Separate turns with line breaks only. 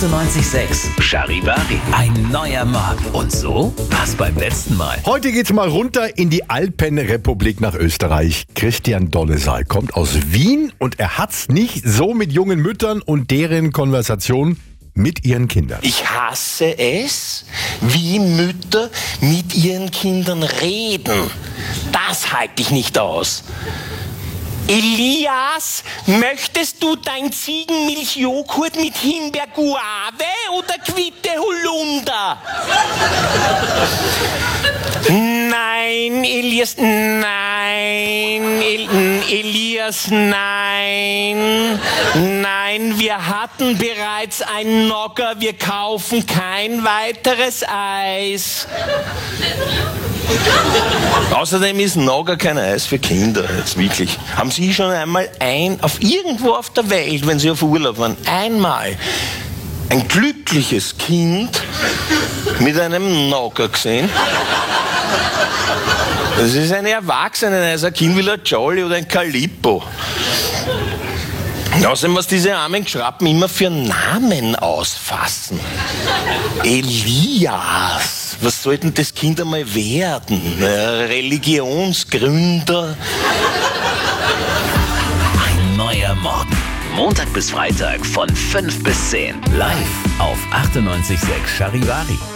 98.6 Charivari. Ein neuer Morgen. Und so war's beim letzten Mal.
Heute geht's mal runter in die Alpenrepublik nach Österreich. Christian Dollesaal kommt aus Wien und er hat's nicht so mit jungen Müttern und deren Konversation mit ihren Kindern.
Ich hasse es, wie Mütter mit ihren Kindern reden. Das halte ich nicht aus. Elias, möchtest du dein Ziegenmilchjoghurt mit Himbeer-Guave oder Quitte Holunder? Nein, Elias, nein, Elias, nein, nein, wir hatten bereits ein Nogger, wir kaufen kein weiteres Eis. Außerdem ist Nogger kein Eis für Kinder, jetzt wirklich. Haben Sie schon einmal irgendwo auf der Welt, wenn Sie auf Urlaub waren, einmal ein glückliches Kind mit einem Nogger gesehen? Das ist eine Erwachsene, also ein Kind will ein Jolly oder ein Calippo. Außerdem, was diese armen Schrappen immer für Namen ausfassen. Elias, was soll denn das Kind einmal werden? Religionsgründer?
Ein neuer Morgen. Montag bis Freitag von 5 bis 10. Live auf 98.6 Charivari.